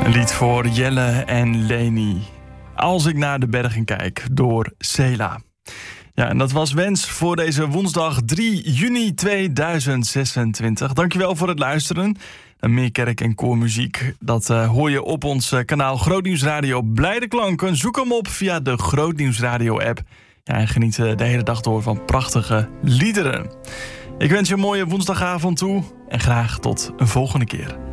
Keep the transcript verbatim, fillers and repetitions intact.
Een lied voor Jelle en Leni. Als ik naar de bergen kijk, door Sela. Ja, en dat was Wens voor deze woensdag drie juni tweeduizend zesentwintig. Dankjewel voor het luisteren. Meer kerk- en koormuziek, dat uh, hoor je op ons uh, kanaal Grootnieuwsradio Blijde Klanken. Zoek hem op via de Grootnieuwsradio-app. Ja, en geniet uh, de hele dag door van prachtige liederen. Ik wens je een mooie woensdagavond toe en graag tot een volgende keer.